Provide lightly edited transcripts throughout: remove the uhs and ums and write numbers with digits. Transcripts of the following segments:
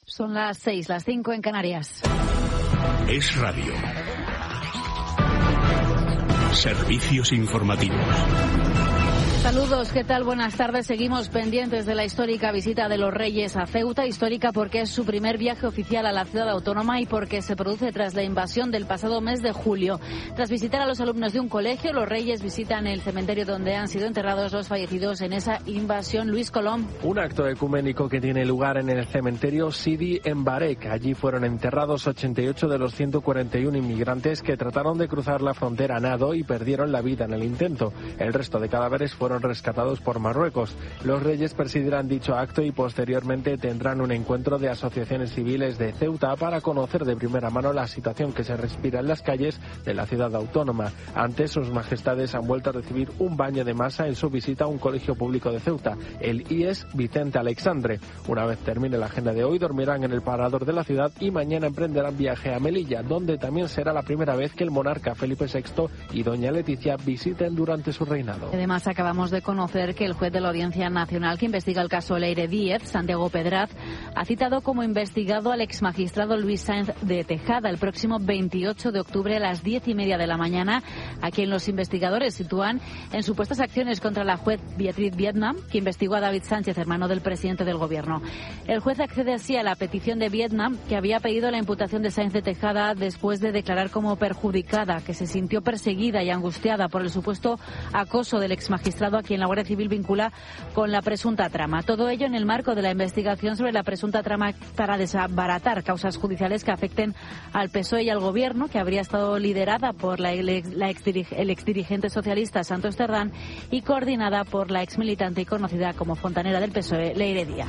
Son las 6, las 5 en Canarias. Es Radio. Servicios informativos. Saludos, ¿qué tal? Buenas tardes. Seguimos pendientes de la histórica visita de los Reyes a Ceuta. Histórica porque es su primer viaje oficial a la ciudad autónoma y porque se produce tras la invasión del pasado mes de julio. Tras visitar a los alumnos de un colegio, los Reyes visitan el cementerio donde han sido enterrados los fallecidos en esa invasión. Luis Colom. Un acto ecuménico que tiene lugar en el cementerio Sidi Mbarek. Allí fueron enterrados 88 de los 141 inmigrantes que trataron de cruzar la frontera a nado y perdieron la vida en el intento. El resto de cadáveres fueron rescatados por Marruecos. Los Reyes presidirán dicho acto y posteriormente tendrán un encuentro de asociaciones civiles de Ceuta para conocer de primera mano la situación que se respira en las calles de la ciudad autónoma. Antes, sus majestades han vuelto a recibir un baño de masa en su visita a un colegio público de Ceuta, el IES Vicente Alexandre. Una vez termine la agenda de hoy, dormirán en el parador de la ciudad y mañana emprenderán viaje a Melilla, donde también será la primera vez que el monarca Felipe VI y doña Leticia visiten durante su reinado. Además, acabamos de conocer que el juez de la Audiencia Nacional que investiga el caso Leire Díez, Santiago Pedraz, ha citado como investigado al exmagistrado Luis Sáenz de Tejada el próximo 28 de octubre a las 10:30 de la mañana, a quien los investigadores sitúan en supuestas acciones contra la juez Beatriz Vietnam, que investigó a David Sánchez, hermano del presidente del Gobierno. El juez accede así a la petición de Vietnam, que había pedido la imputación de Sáenz de Tejada después de declarar como perjudicada, que se sintió perseguida y angustiada por el supuesto acoso del exmagistrado, a quien la Guardia Civil vincula con la presunta trama. Todo ello en el marco de la investigación sobre la presunta trama para desbaratar causas judiciales que afecten al PSOE y al Gobierno, que habría estado liderada por el exdirigente socialista Santos Cerdán y coordinada por la exmilitante y conocida como fontanera del PSOE, Leire Díaz.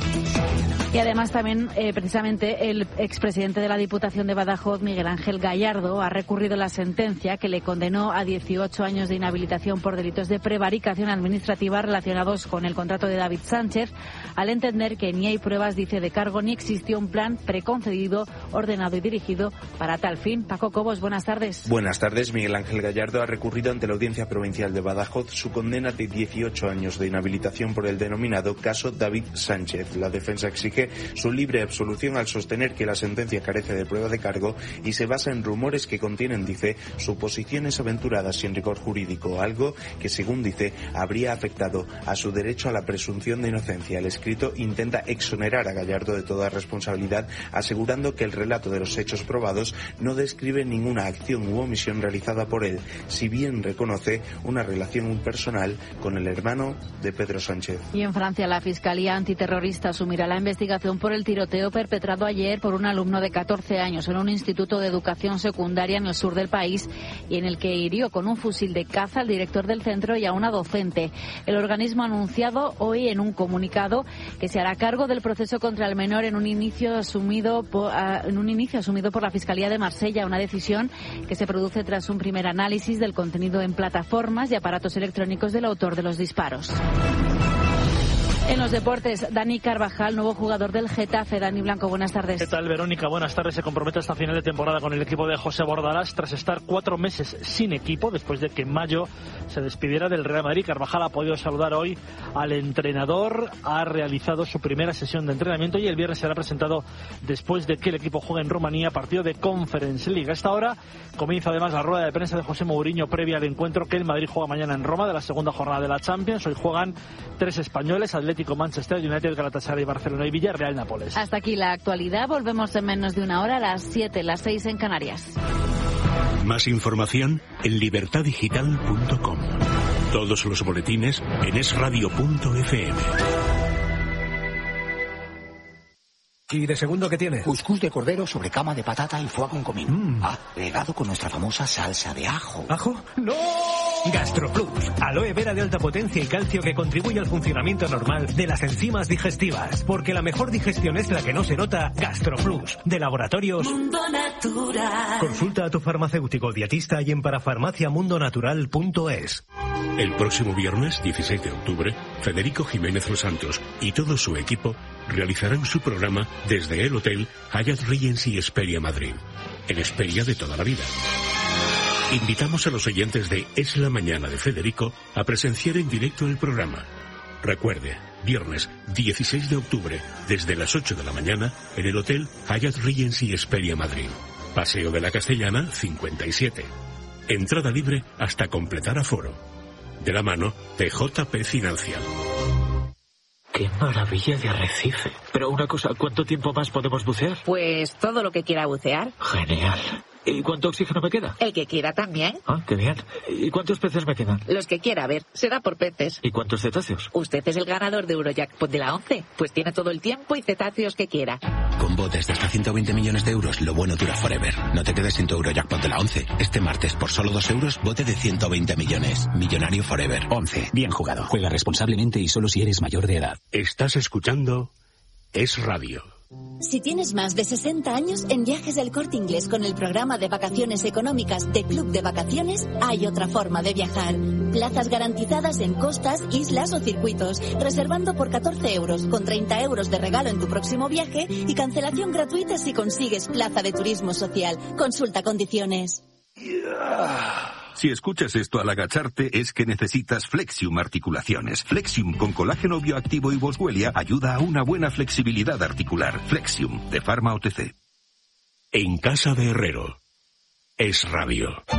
Y además también, precisamente, el expresidente de la Diputación de Badajoz, Miguel Ángel Gallardo, ha recurrido la sentencia que le condenó a 18 años de inhabilitación por delitos de prevaricación administrativa relacionados con el contrato de David Sánchez, al entender que ni hay pruebas, dice, de cargo ni existió un plan preconcedido, ordenado y dirigido para tal fin. Paco Cobos, buenas tardes. Buenas tardes. Miguel Ángel Gallardo ha recurrido ante la Audiencia Provincial de Badajoz su condena de 18 años de inhabilitación por el denominado caso David Sánchez. La defensa exige su libre absolución al sostener que la sentencia carece de prueba de cargo y se basa en rumores que contienen, dice, suposiciones aventuradas sin rigor jurídico, algo que, según dice, habría afectado a su derecho a la presunción de inocencia. El escrito intenta exonerar a Gallardo de toda responsabilidad, asegurando que el relato de los hechos probados no describe ninguna acción u omisión realizada por él, si bien reconoce una relación personal con el hermano de Pedro Sánchez. Y en Francia, la Fiscalía Antiterrorista asumirá la investigación por el tiroteo perpetrado ayer por un alumno de 14 años en un instituto de educación secundaria en el sur del país y en el que hirió con un fusil de caza al director del centro y a una docente. El organismo ha anunciado hoy en un comunicado que se hará cargo del proceso contra el menor en un inicio asumido por la Fiscalía de Marsella, una decisión que se produce tras un primer análisis del contenido en plataformas y aparatos electrónicos del autor de los disparos. En los deportes, Dani Carvajal, nuevo jugador del Getafe. Dani Blanco, buenas tardes. ¿Qué tal, Verónica? Buenas tardes. Se compromete hasta final de temporada con el equipo de José Bordalás tras estar 4 meses sin equipo después de que en mayo se despidiera del Real Madrid. Carvajal ha podido saludar hoy al entrenador, ha realizado su primera sesión de entrenamiento y el viernes será presentado después de que el equipo juegue en Rumanía partido de Conference League. A esta hora comienza además la rueda de prensa de José Mourinho previa al encuentro que el Madrid juega mañana en Roma de la segunda jornada de la Champions. Hoy juegan 3 españoles, Atlético, Manchester United, Galatasaray, Barcelona y Villarreal, Nápoles. Hasta aquí la actualidad. Volvemos en menos de una hora, a las 7, las 6 en Canarias. Más información en libertadigital.com. Todos los boletines en esradio.fm. ¿Y de segundo qué tiene? Cuscús de cordero sobre cama de patata y foie con comino. Regado con nuestra famosa salsa de ajo. ¿Ajo? ¡No! GastroPlus, aloe vera de alta potencia y calcio que contribuye al funcionamiento normal de las enzimas digestivas. Porque la mejor digestión es la que no se nota. GastroPlus, de Laboratorios Mundo Natural. Consulta a tu farmacéutico dietista y en parafarmaciamundonatural.es. El próximo viernes, 16 de octubre, Federico Jiménez Los Santos y todo su equipo realizarán su programa desde el Hotel Hyatt Regency Hesperia Madrid, en Hesperia de toda la vida. Invitamos a los oyentes de Es la Mañana de Federico a presenciar en directo el programa. Recuerde, Viernes 16 de octubre, desde las 8 de la mañana, en el Hotel Hyatt Regency Esperia Madrid. Paseo de la Castellana, 57. Entrada libre hasta completar aforo. De la mano de JP Financial. ¡Qué maravilla de arrecife! Pero una cosa, ¿cuánto tiempo más podemos bucear? Pues todo lo que quiera bucear. Genial. ¿Y cuánto oxígeno me queda? El que quiera también. Ah, qué bien. ¿Y cuántos peces me quedan? Los que quiera, a ver, será por peces. ¿Y cuántos cetáceos? Usted es el ganador de Eurojackpot de la 11, pues tiene todo el tiempo y cetáceos que quiera. Con botes de hasta 120 millones de euros, lo bueno dura forever. No te quedes sin tu Eurojackpot de la 11. Este martes, por solo 2 euros, bote de 120 millones. Millonario forever. 11. Bien jugado. Juega responsablemente y solo si eres mayor de edad. Estás escuchando Es Radio. Si tienes más de 60 años, en Viajes del Corte Inglés con el programa de vacaciones económicas de Club de Vacaciones, hay otra forma de viajar. Plazas garantizadas en costas, islas o circuitos, reservando por 14 euros, con 30 euros de regalo en tu próximo viaje y cancelación gratuita si consigues plaza de turismo social. Consulta condiciones. Si escuchas esto al agacharte es que necesitas Flexium Articulaciones. Flexium con colágeno bioactivo y boswellia ayuda a una buena flexibilidad articular. Flexium de Pharma OTC. En casa de Herrero. Es Radio.